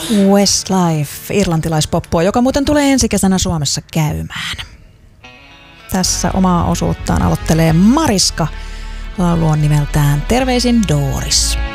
Westlife, irlantilaispoppua, joka muuten tulee ensi kesänä Suomessa käymään. Tässä omaa osuuttaan aloittelee Mariska. Laulu on nimeltään Terveisin Doris.